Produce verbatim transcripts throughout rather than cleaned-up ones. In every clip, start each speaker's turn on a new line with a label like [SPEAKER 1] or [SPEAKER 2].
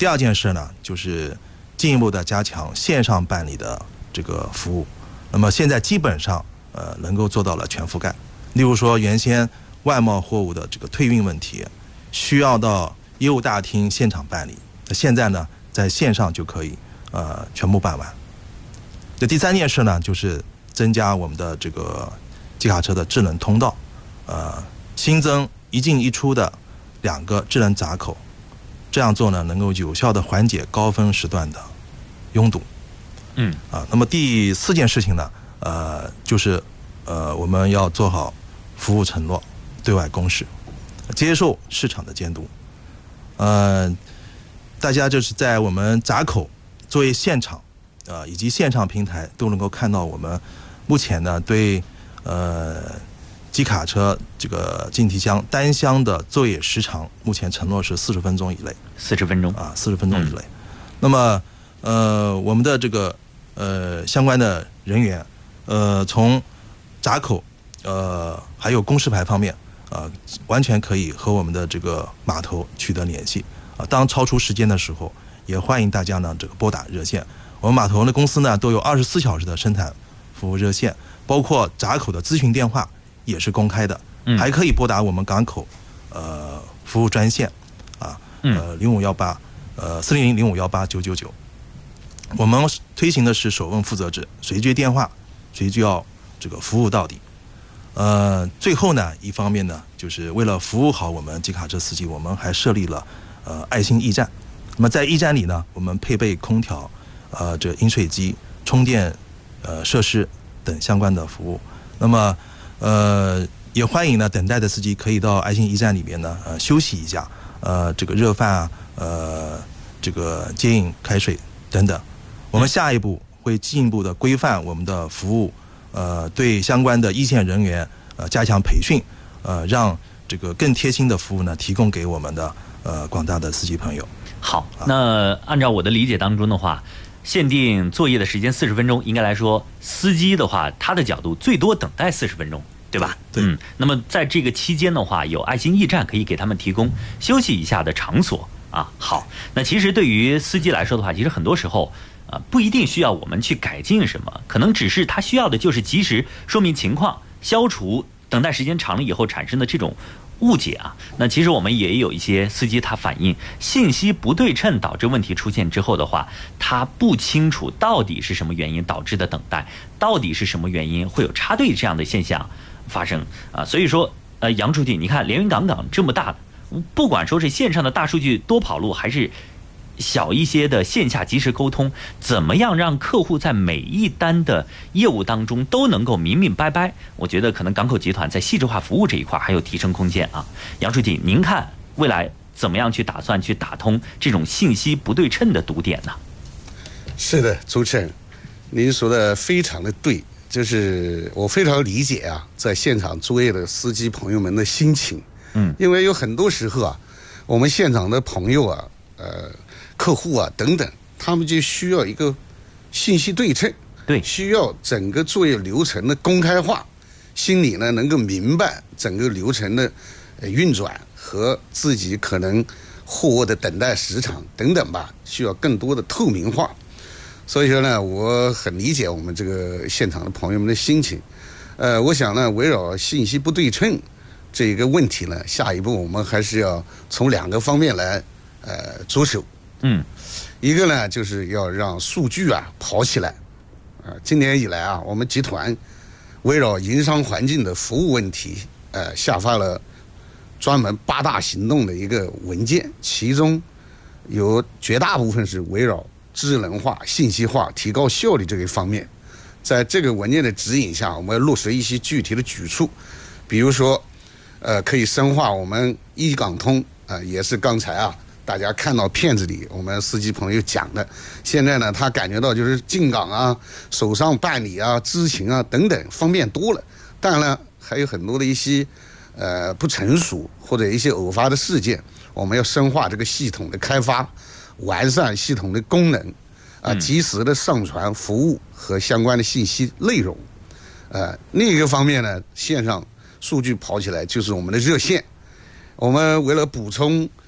[SPEAKER 1] 第二件事呢，就是进一步的加强线上办理的这个服务。那么现在基本上呃能够做到了全覆盖。例如说，原先外贸货物的这个退运问题需要到业务大厅现场办理，那现在呢在线上就可以呃全部办完。这第三件事呢，就是增加我们的这个机卡车的智能通道，呃，新增一进一出的两个智能闸口，这样做呢，能够有效的缓解高峰时段的拥堵。
[SPEAKER 2] 嗯
[SPEAKER 1] 啊，那么第四件事情呢，呃，就是呃，我们要做好服务承诺、对外公示，接受市场的监督。呃，大家就是在我们闸口作业现场。呃，以及线上平台都能够看到我们目前呢对呃机卡车这个进提箱单箱的作业时长，目前承诺是四十分钟以内。
[SPEAKER 2] 四十分钟
[SPEAKER 1] 啊，四十分钟以内。嗯、那么呃，我们的这个呃相关的人员，呃，从闸口呃还有公示牌方面啊、呃，完全可以和我们的这个码头取得联系啊。当超出时间的时候，也欢迎大家呢这个拨打热线。我们码头的公司呢都有二十四小时的生产服务热线，包括闸口的咨询电话也是公开的，
[SPEAKER 2] 嗯、
[SPEAKER 1] 还可以拨打我们港口呃服务专线啊，呃零五幺八呃四零零零五幺八九九九。我们推行的是首问负责制，谁接电话谁就要这个服务到底。呃，最后呢，一方面呢，就是为了服务好我们机卡车司机，我们还设立了呃爱心驿站。那么在驿站里呢，我们配备空调。呃，这饮水机、充电呃设施等相关的服务。那么，呃，也欢迎呢等待的司机可以到爱心驿站里面呢，呃，休息一下，呃，这个热饭啊，呃，这个接饮开水等等。我们下一步会进一步的规范我们的服务，呃，对相关的一线人员呃加强培训，呃，让这个更贴心的服务呢提供给我们的呃广大的司机朋友。
[SPEAKER 2] 好，那按照我的理解当中的话。限定作业的时间四十分钟，应该来说，司机的话，他的角度最多等待四十分钟，对吧？
[SPEAKER 1] 对。
[SPEAKER 2] 嗯，那么在这个期间的话，有爱心驿站可以给他们提供休息一下的场所啊。好，那其实对于司机来说的话，其实很多时候啊、呃，不一定需要我们去改进什么，可能只是他需要的就是及时说明情况，消除等待时间长了以后产生的这种误解啊。那其实我们也有一些司机他反映信息不对称导致问题出现之后的话，他不清楚到底是什么原因导致的等待，到底是什么原因会有插队这样的现象发生啊。所以说呃，杨书记，你看连云港港这么大，不管说是线上的大数据多跑路，还是小一些的线下及时沟通，怎么样让客户在每一单的业务当中都能够明明白白？我觉得可能港口集团在细致化服务这一块还有提升空间啊。杨书记，您看未来怎么样去打算去打通这种信息不对称的堵点呢？
[SPEAKER 3] 是的，主持人，您说的非常的对，就是我非常理解啊，在现场作业的司机朋友们的心情。嗯，因为有很多时候啊，我们现场的朋友啊，呃。客户啊等等，他们就需要一个信息对称，
[SPEAKER 2] 对，
[SPEAKER 3] 需要整个作业流程的公开化，心里呢能够明白整个流程的运转和自己可能货物的等待时长等等吧，需要更多的透明化。所以说呢，我很理解我们这个现场的朋友们的心情。呃，我想呢，围绕信息不对称这个问题呢，下一步我们还是要从两个方面来呃着手。
[SPEAKER 2] 嗯，
[SPEAKER 3] 一个呢，就是要让数据啊跑起来。啊、呃，今年以来啊，我们集团围绕营商环境的服务问题，呃，下发了专门八大行动的一个文件，其中有绝大部分是围绕智能化、信息化、提高效率这个方面。在这个文件的指引下，我们要落实一些具体的举措，比如说，呃，可以深化我们一港通啊、呃，也是刚才啊。大家看到片子里我们司机朋友讲的，现在呢他感觉到就是进港啊、手上办理啊、知情啊等等方便多了，当然了还有很多的一些呃不成熟或者一些偶发的事件，我们要深化这个系统的开发，完善系统的功能啊，及时的上传服务和相关的信息内容。呃，另一个方面呢，线上数据跑起来就是我们的热线，我们为了补充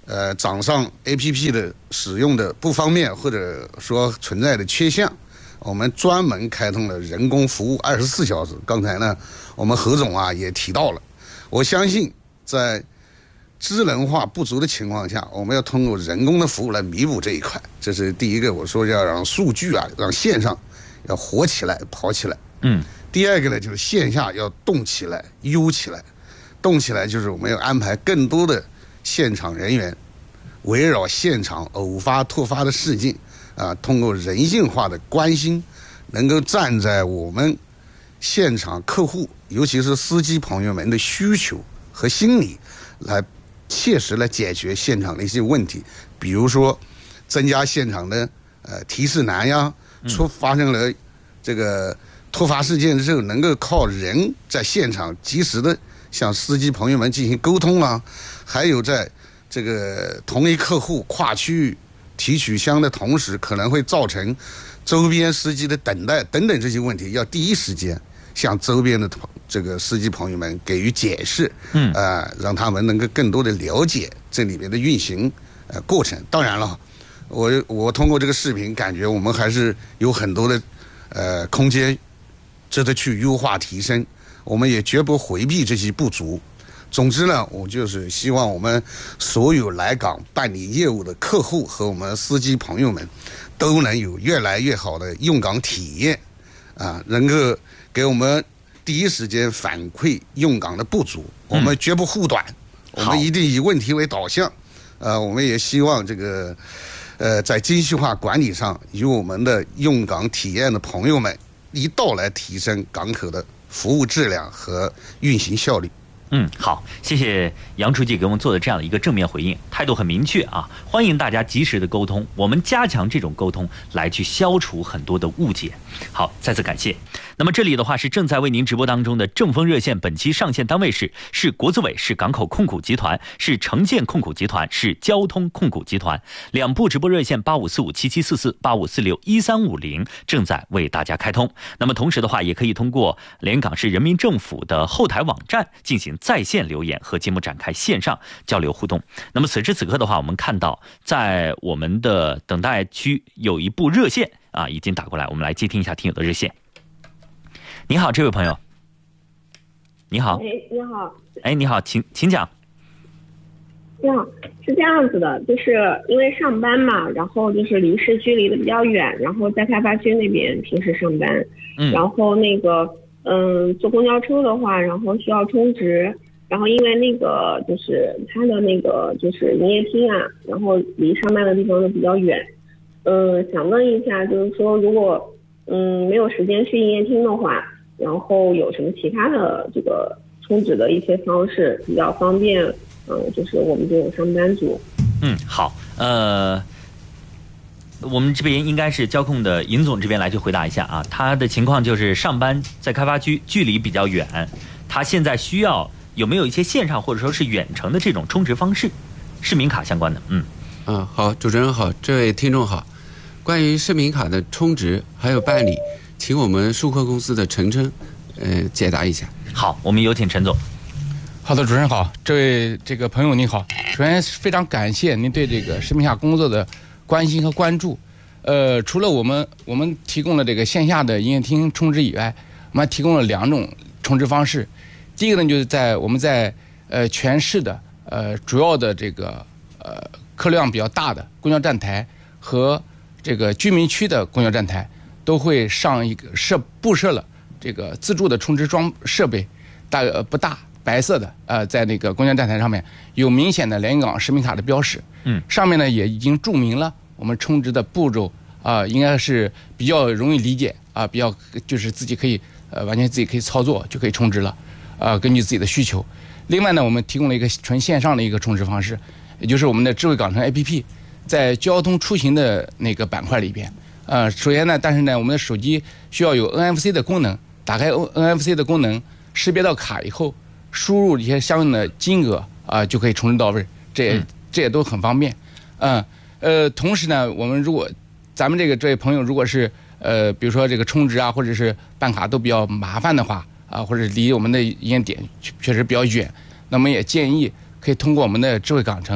[SPEAKER 3] 呃掌上 A P P 的使用的不方便或者说存在的缺项，我们专门开通了人工服务二十四小时。刚才呢，我们何总啊也提到了，我相信在智能化不足的情况下，我们要通过人工的服务来弥补这一块。这是第一个，我说要让数据啊，让线上要活起来、跑起来。
[SPEAKER 2] 嗯。
[SPEAKER 3] 第二个呢，就是线下要动起来、悠起来。动起来就是我们要安排更多的现场人员，围绕现场偶发突发的事件啊，通过人性化的关心，能够站在我们现场客户，尤其是司机朋友们的需求和心理，来切实来解决现场的一些问题。比如说增加现场的呃提示栏呀，出发生了这个突发事件之后，能够靠人在现场及时的向司机朋友们进行沟通啊，还有在这个同一客户跨区域提取箱的同时，可能会造成周边司机的等待等等这些问题，要第一时间向周边的这个司机朋友们给予解释，嗯，呃，让他们能够更多的了解这里面的运行呃过程。当然了，我我通过这个视频，感觉我们还是有很多的呃空间值得去优化提升。我们也绝不回避这些不足。总之呢，我就是希望我们所有来港办理业务的客户和我们司机朋友们，都能有越来越好的用港体验，啊，能够给我们第一时间反馈用港的不足。我们绝不护短，嗯、我们一定以问题为导向。呃，我们也希望这个，呃，在精细化管理上，与我们的用港体验的朋友们一道来提升港口的服务质量和运行效率。
[SPEAKER 2] 嗯，好，谢谢杨书记给我们做的这样的一个正面回应，态度很明确啊，欢迎大家及时的沟通，我们加强这种沟通，来去消除很多的误解。好，再次感谢。那么这里的话是正在为您直播当中的正风热线，本期上线单位是是国资委，是港口控股集团，是城建控股集团，是交通控股集团。两部直播热线八五四五七七四四、八五四六一三五零正在为大家开通。那么同时的话，也可以通过连港市人民政府的后台网站进行在线留言，和节目展开线上交流互动。那么此时此刻的话，我们看到在我们的等待区有一部热线啊，已经打过来，我们来接听一下听友的热线。你好，这位朋友。你好。
[SPEAKER 4] 哎，你好。
[SPEAKER 2] 哎，你好，请请讲。
[SPEAKER 4] 你好，是这样子的，就是因为上班嘛，然后就是离市区离得比较远，然后在开发区那边平时上班，嗯，然后那个嗯坐公交车的话，然后需要充值，然后因为那个就是他的那个就是营业厅啊，然后离上班的地方都比较远，嗯，想问一下，就是说如果嗯没有时间去营业厅的话，然后有什么其他的这个充值的一些方式比较方便？嗯，就是我们这种上班族。
[SPEAKER 2] 嗯，好，呃，我们这边应该是交控的尹总这边来去回答一下啊。他的情况就是上班在开发区，距离比较远，他现在需要有没有一些线上或者说是远程的这种充值方式，市民卡相关的？嗯，
[SPEAKER 5] 啊，好，主持人好，这位听众好。关于市民卡的充值还有办理，请我们数科公司的陈琛，呃，解答一下。
[SPEAKER 2] 好，我们有请陈总。
[SPEAKER 6] 好的，主持人好，这位这个朋友你好，首先非常感谢您对这个市民卡工作的关心和关注。呃，除了我们我们提供了这个线下的营业厅充值以外，我们还提供了两种充值方式。第一个呢，就是在我们在呃全市的呃主要的这个呃客量比较大的公交站台和这个居民区的公交站台，都会上一个设布设了这个自助的充值装设备，大呃不大。白色的，呃，在那个公交站台上面有明显的连云港市民卡的标识，嗯，上面呢也已经注明了我们充值的步骤，啊、呃，应该是比较容易理解啊、呃，比较就是自己可以呃完全自己可以操作就可以充值了，呃，根据自己的需求。另外呢，我们提供了一个纯线上的一个充值方式，也就是我们的智慧港城 A P P， 在交通出行的那个板块里边，呃，首先呢，但是呢，我们的手机需要有 N F C 的功能，打开 N F C 的功能，识别到卡以后。输入一些相应的金额啊、呃，就可以充值到位，这也、嗯、这也都很方便。嗯呃，同时呢，我们如果咱们这个这位朋友如果是呃，比如说这个充值啊，或者是办卡都比较麻烦的话啊，或者离我们的营业点确实比较远，那么也建议可以通过我们的智慧港城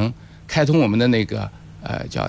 [SPEAKER 6] 开通我们的那个呃叫